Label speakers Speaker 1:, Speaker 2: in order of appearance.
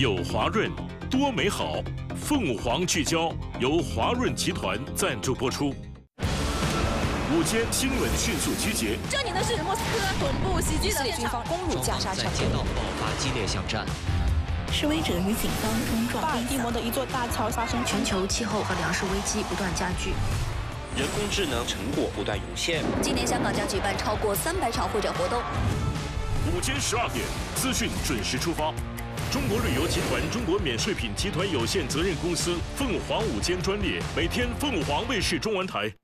Speaker 1: 有华润，多美好。凤凰聚焦由华润集团赞助播出。午间新闻迅速集结。
Speaker 2: 这里呢是莫斯科总部袭击的军方攻入加沙城，
Speaker 3: 街道爆发激烈巷战。
Speaker 4: 示威者与警方冲撞。
Speaker 2: 巴尔的摩的一座大桥发生
Speaker 5: 全球气候和粮食危机不断加剧。
Speaker 6: 人工智能成果不断涌现。
Speaker 5: 今年香港将举办超过300场会展活动。
Speaker 1: 午间12点，资讯准时出发。中国旅游集团中国免税品集团有限责任公司凤凰午间专列，每天凤凰卫视中文台。